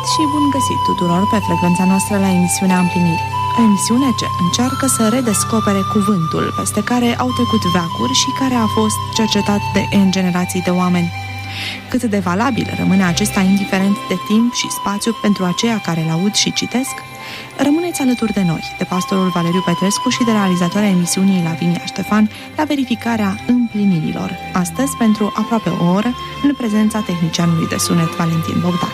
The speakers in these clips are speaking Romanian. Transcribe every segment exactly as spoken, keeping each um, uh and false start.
și bun găsit tuturor pe frecvența noastră la emisiunea Împliniri. O emisiune ce încearcă să redescopere cuvântul peste care au trecut veacuri și care a fost cercetat de N generații de oameni. Cât de valabil rămâne acesta indiferent de timp și spațiu pentru aceia care îl aud și citesc? Rămâneți alături de noi, de pastorul Valeriu Petrescu și de realizatoarea emisiunii Lavinia Ștefan, la verificarea împlinirilor. Astăzi, pentru aproape o oră, în prezența tehnicianului de sunet Valentin Bogdan.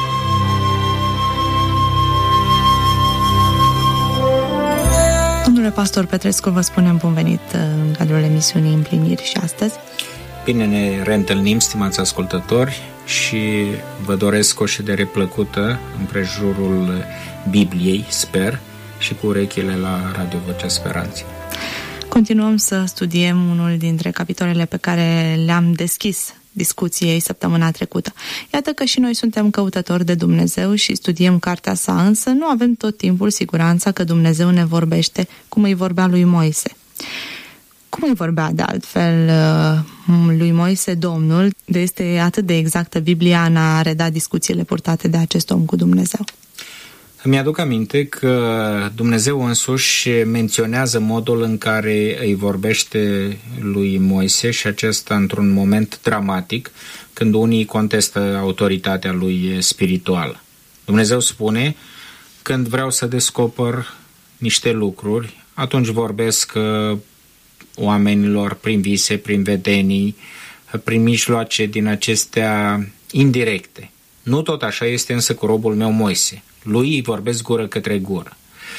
Domnule pastor Petrescu, vă spunem bun venit în cadrul emisiunii Împliniri și astăzi. Bine ne reîntâlnim, stimați ascultători, și vă doresc o ședere plăcută împrejurul Bibliei, sper, și cu urechile la Radio Vocea Speranței. Continuăm să studiem unul dintre capitolele pe care le-am deschis discuției săptămâna trecută. Iată că și noi suntem căutători de Dumnezeu și studiem cartea sa, însă nu avem tot timpul siguranța că Dumnezeu ne vorbește cum îi vorbea lui Moise. Cum îi vorbea de altfel lui Moise Domnul, de este atât de exactă Biblia în a reda discuțiile purtate de acest om cu Dumnezeu? Îmi aduc aminte că Dumnezeu însuși menționează modul în care îi vorbește lui Moise, și acesta într-un moment dramatic, când unii contestă autoritatea lui spirituală. Dumnezeu spune: când vreau să descoper niște lucruri, atunci vorbesc oamenilor prin vise, prin vedenii, prin mijloace din acestea indirecte. Nu tot așa este însă cu robul meu Moise. Lui îi vorbesc gură către gură.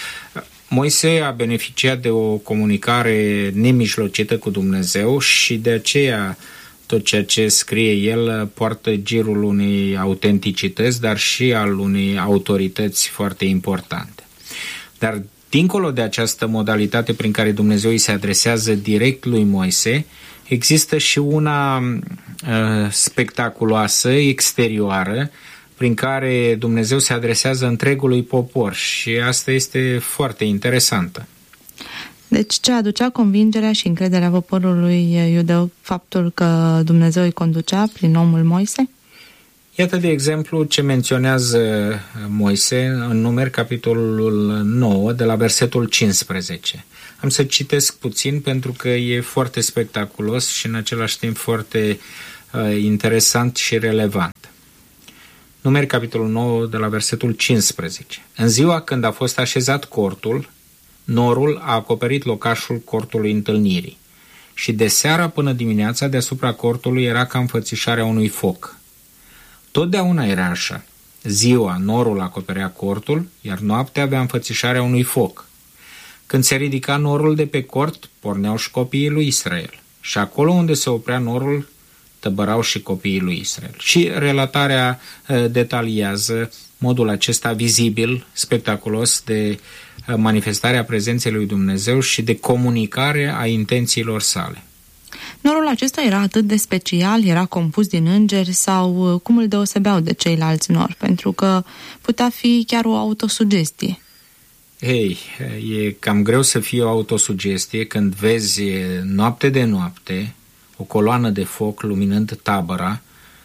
Moise a beneficiat de o comunicare nemijlocită cu Dumnezeu și de aceea tot ceea ce scrie el poartă girul unei autenticități, dar și al unei autorități foarte importante. Dar dincolo de această modalitate prin care Dumnezeu îi se adresează direct lui Moise, există și una uh, spectaculoasă, exterioară, prin care Dumnezeu se adresează întregului popor, și asta este foarte interesantă. Deci ce aducea convingerea și încrederea poporului iudeu faptul că Dumnezeu îi conducea prin omul Moise? Iată, de exemplu, ce menționează Moise în Numeri, capitolul nouă, de la versetul cincisprezece. Am să citesc puțin pentru că e foarte spectaculos și în același timp foarte uh, interesant și relevant. Numeri, capitolul nouă, de la versetul cincisprezece. În ziua când a fost așezat cortul, norul a acoperit locașul cortului întâlnirii și de seara până dimineața deasupra cortului era ca înfățișarea unui foc. Totdeauna era așa. Ziua, norul acoperea cortul, iar noaptea avea înfățișarea unui foc. Când se ridica norul de pe cort, porneau și copiii lui Israel. Și acolo unde se oprea norul, tăbărau și copiii lui Israel. Și relatarea uh, detaliază modul acesta vizibil, spectaculos, de uh, manifestarea prezenței lui Dumnezeu și de comunicare a intențiilor sale. Norul acesta era atât de special, era compus din îngeri sau cum îl deosebeau de ceilalți nori? Pentru că putea fi chiar o autosugestie. Ei, e cam greu să fie o autosugestie când vezi noapte de noapte o coloană de foc luminând tabăra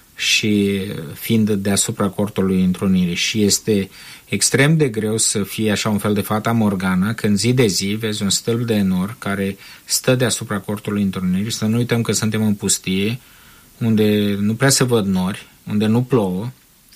și fiind deasupra cortului întrunirii. Și este extrem de greu să fie așa un fel de fata Morgana când zi de zi vezi un stâlp de nor care stă deasupra cortului întrunirii. Să nu uităm că suntem în pustie, unde nu prea se văd nori, unde nu plouă,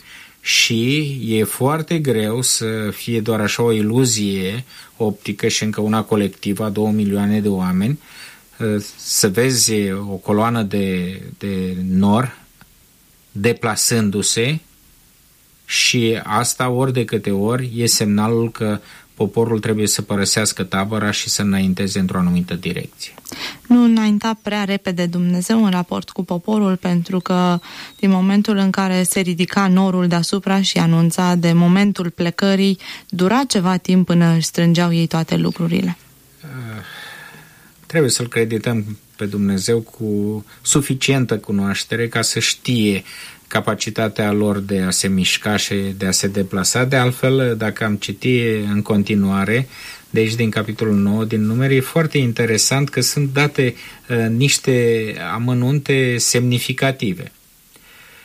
și e foarte greu să fie doar așa o iluzie optică și încă una colectivă a două milioane de oameni, să vezi o coloană de, de nor deplasându-se, și asta ori de câte ori e semnalul că poporul trebuie să părăsească tabăra și să înainteze într-o anumită direcție. Nu înainta prea repede Dumnezeu în raport cu poporul, pentru că din momentul în care se ridica norul deasupra și anunța de momentul plecării, dura ceva timp până își strângeau ei toate lucrurile. Uh, trebuie să-L credităm pe Dumnezeu cu suficientă cunoaștere ca să știe capacitatea lor de a se mișca și de a se deplasa. De altfel, dacă am citit în continuare, de aici din capitolul nouă din Numeri, e foarte interesant că sunt date uh, niște amănunte semnificative.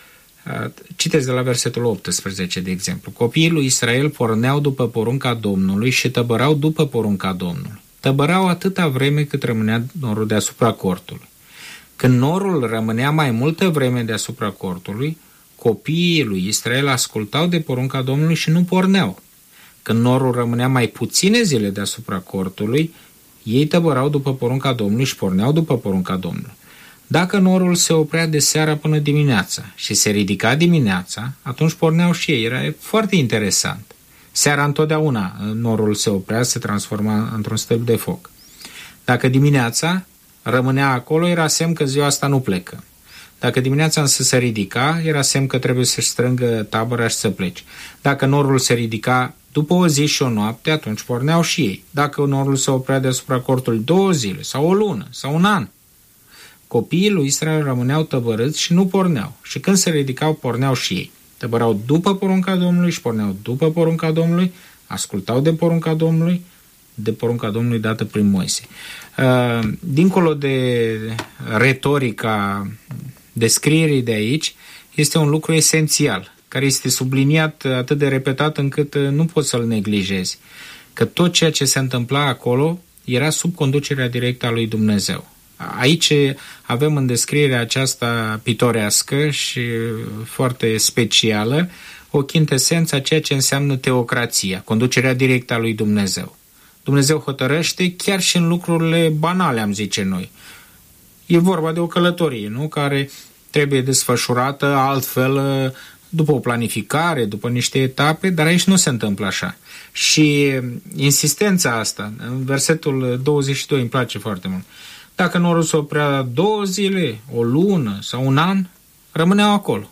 Citesc de la versetul optsprezece, de exemplu. Copiii lui Israel porneau după porunca Domnului și tăbărau după porunca Domnului. Tăbărau atâta vreme cât rămânea norul deasupra cortului. Când norul rămânea mai multă vreme deasupra cortului, copiii lui Israel ascultau de porunca Domnului și nu porneau. Când norul rămânea mai puține zile deasupra cortului, ei tăbărau după porunca Domnului și porneau după porunca Domnului. Dacă norul se oprea de seara până dimineața și se ridica dimineața, atunci porneau și ei. Era foarte interesant. Seara întotdeauna norul se oprea, se transforma într-un stâlp de foc. Dacă dimineața rămânea acolo, era semn că ziua asta nu plecă. Dacă dimineața însă se ridica, era semn că trebuie să-și strângă tabăra și să plece. Dacă norul se ridica după o zi și o noapte, atunci porneau și ei. Dacă norul se oprea deasupra cortului două zile, sau o lună, sau un an, copiii lui Israel rămâneau tăbărâți și nu porneau. Și când se ridicau, porneau și ei. Tăbărau după porunca Domnului și porneau după porunca Domnului, ascultau de porunca Domnului, de porunca Domnului dată prin Moise. Dincolo de retorica descrierii de aici, este un lucru esențial, care este subliniat atât de repetat încât nu poți să-l neglijezi. Că tot ceea ce se întâmpla acolo era sub conducerea directă a lui Dumnezeu. Aici avem în descrierea aceasta pitorească și foarte specială o chintesență a ceea ce înseamnă teocrația, conducerea directă a lui Dumnezeu. Dumnezeu hotărăște chiar și în lucrurile banale, am zice noi. E vorba de o călătorie, nu? Care trebuie desfășurată altfel, după o planificare, după niște etape, dar aici nu se întâmplă așa. Și insistența asta, în versetul douăzeci și doi îmi place foarte mult. Dacă norul se oprea două zile, o lună sau un an, rămâneau acolo.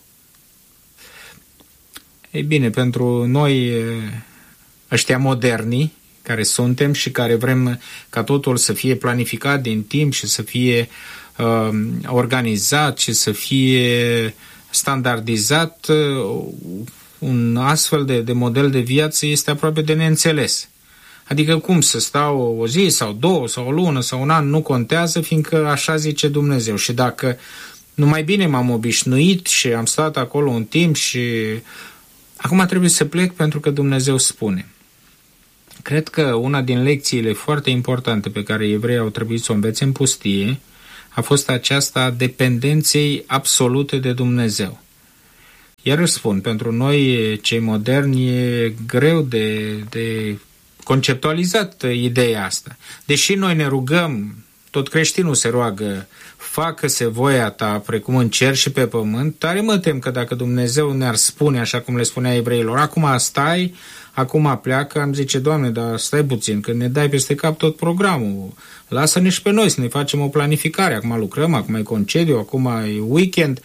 Ei bine, pentru noi ăștia moderni, care suntem și care vrem ca totul să fie planificat din timp și să fie uh, organizat și să fie standardizat, uh, un astfel de, de model de viață este aproape de neînțeles. Adică cum să stau o zi sau două sau o lună sau un an, nu contează, fiindcă așa zice Dumnezeu. Și dacă numai bine m-am obișnuit și am stat acolo un timp și acum trebuie să plec pentru că Dumnezeu spune. Cred că una din lecțiile foarte importante pe care evreii au trebuit să o învețe în pustie a fost aceasta a dependenței absolute de Dumnezeu. Iar își spun, pentru noi cei moderni e greu de, de conceptualizat ideea asta. Deși noi ne rugăm, tot creștinul se roagă, facă-se voia ta precum în cer și pe pământ, tare mă tem că dacă Dumnezeu ne-ar spune, așa cum le spunea evreilor, acum stai, acum pleacă, am zice, Doamne, dar stai puțin, când ne dai peste cap tot programul, lasă-ne și pe noi să ne facem o planificare, acum lucrăm, acum e concediu, acum e weekend.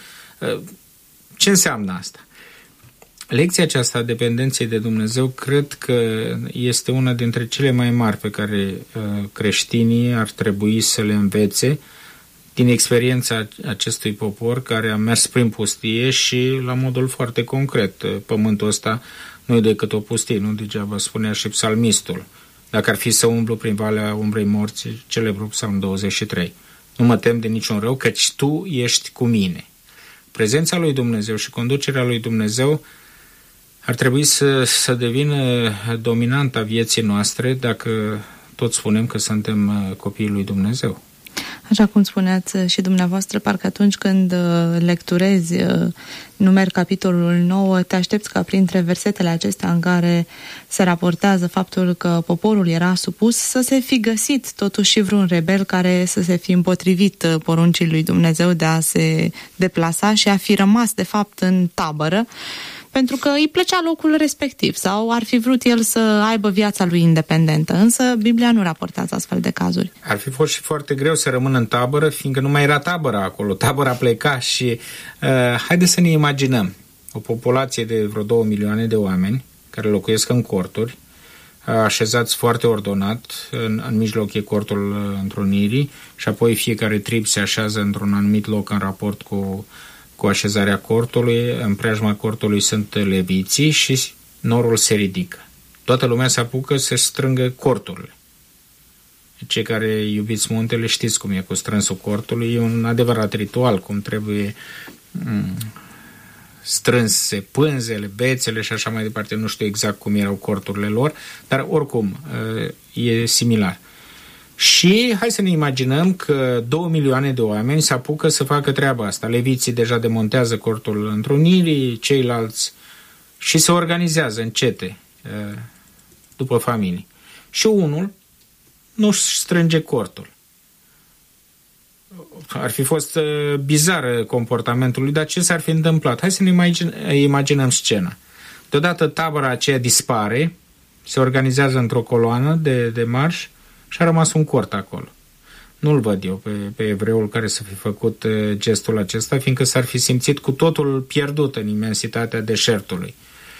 Ce înseamnă asta? Lecția aceasta a dependenței de Dumnezeu cred că este una dintre cele mai mari pe care creștinii ar trebui să le învețe din experiența acestui popor care a mers prin pustie și la modul foarte concret. Pământul ăsta nu e decât o pustie, nu degeaba spunea și psalmistul. Dacă ar fi să umblu prin valea umbrei morții, celebrul psalm douăzeci și trei. Nu mă tem de niciun rău, căci tu ești cu mine. Prezența lui Dumnezeu și conducerea lui Dumnezeu ar trebui să, să devină dominanta vieții noastre dacă tot spunem că suntem copiii lui Dumnezeu. Așa cum spuneați și dumneavoastră, parcă atunci când lecturezi Numeri capitolul nouă, te aștepți ca printre versetele acestea în care se raportează faptul că poporul era supus să se fi găsit totuși și vreun rebel care să se fi împotrivit poruncii lui Dumnezeu de a se deplasa și a fi rămas de fapt în tabără, pentru că îi plăcea locul respectiv sau ar fi vrut el să aibă viața lui independentă. Însă Biblia nu raportează astfel de cazuri. Ar fi fost și foarte greu să rămână în tabără, fiindcă nu mai era tabăra acolo. Tabăra pleca și uh, haideți să ne imaginăm o populație de vreo două milioane de oameni care locuiesc în corturi, așezați foarte ordonat, în, în mijloc e cortul întrunirii și apoi fiecare trib se așează într-un anumit loc în raport cu cu așezarea cortului. În preajma cortului sunt leviții și norul se ridică. Toată lumea se apucă să strângă corturile. Cei care iubiți muntele știți cum e cu strânsul cortului. E un adevărat ritual, cum trebuie strânse pânzele, bețele și așa mai departe. Nu știu exact cum erau corturile lor, dar oricum e similar. Și hai să ne imaginăm că două milioane de oameni se apucă să facă treaba asta. Leviții deja demontează cortul întrunirii, ceilalți și se organizează în cete după familii. Și unul nu-și strânge cortul. Ar fi fost bizar comportamentul lui, dar ce s-ar fi întâmplat? Hai să ne imaginăm scena. Deodată tabăra aceea dispare, se organizează într-o coloană de, de marș și a rămas un cort acolo. Nu-l văd eu pe, pe evreul care să fi făcut gestul acesta, fiindcă s-ar fi simțit cu totul pierdut în imensitatea deșertului.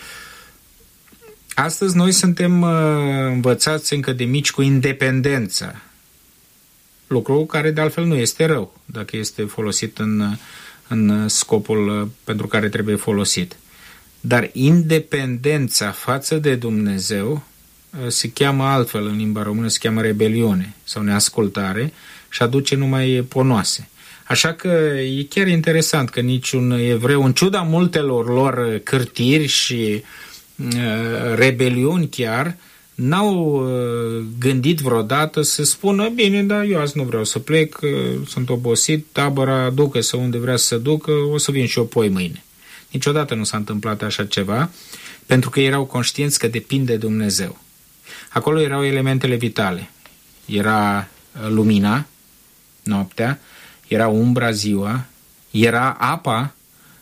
Astăzi noi suntem învățați încă de mici cu independența. Lucru care de altfel nu este rău, dacă este folosit în, în scopul pentru care trebuie folosit. Dar independența față de Dumnezeu se cheamă altfel în limba română, se cheamă rebeliune sau neascultare și aduce numai ponoase. Așa că e chiar interesant că niciun evreu, în ciuda multelor lor cârtiri și uh, rebeliuni chiar, n-au gândit vreodată să spună, bine, dar eu azi nu vreau să plec, sunt obosit, tabăra ducă-se unde vrea să se ducă, o să vin și eu poi mâine. Niciodată nu s-a întâmplat așa ceva, pentru că erau conștienți că depinde de Dumnezeu. Acolo erau elementele vitale. Era lumina, noaptea, era umbra, ziua, era apa,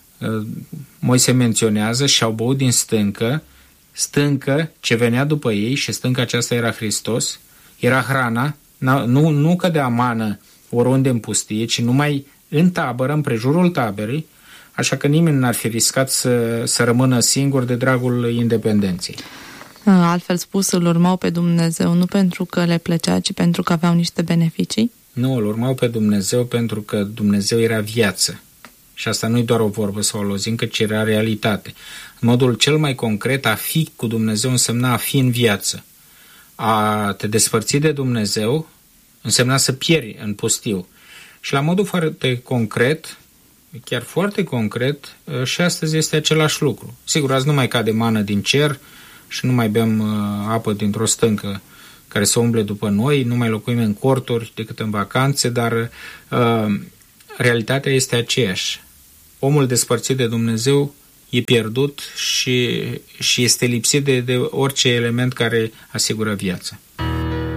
Moise menționează, și-au băut din stâncă, stâncă ce venea după ei, și stânca aceasta era Hristos, era hrana, nu, nu cădea mană oriunde în pustie, ci numai în tabără, în prejurul taberei, așa că nimeni n-ar fi riscat să, să rămână singur de dragul independenței. Altfel spus, îl urmau pe Dumnezeu nu pentru că le plăcea, ci pentru că aveau niște beneficii? Nu, îl urmau pe Dumnezeu pentru că Dumnezeu era viață. Și asta nu e doar o vorbă sau o lozincă, ci era realitate. În modul cel mai concret, a fi cu Dumnezeu însemna a fi în viață. A te despărți de Dumnezeu însemna să pieri în pustiu. Și la modul foarte concret, chiar foarte concret, și astăzi este același lucru. Sigur, azi nu mai cade mană din cer și nu mai bem apă dintr-o stâncă care să umble după noi, nu mai locuim în corturi decât în vacanțe, dar uh, realitatea este aceeași. Omul despărțit de Dumnezeu e pierdut și, și este lipsit de, de orice element care asigură viața.